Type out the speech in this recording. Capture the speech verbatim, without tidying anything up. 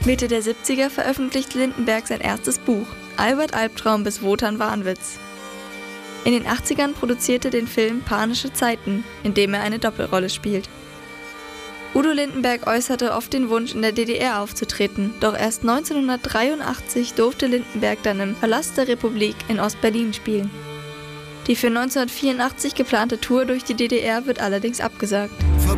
Mitte der siebziger veröffentlicht Lindenberg sein erstes Buch, Albert Albtraum bis Wotan Wahnwitz. In den achtzigern produzierte den Film Panische Zeiten, in dem er eine Doppelrolle spielt. Udo Lindenberg äußerte oft den Wunsch, in der D D R aufzutreten, doch erst neunzehnhundertdreiundachtzig durfte Lindenberg dann im Palast der Republik in Ost-Berlin spielen. Die für neunzehnhundertvierundachtzig geplante Tour durch die D D R wird allerdings abgesagt.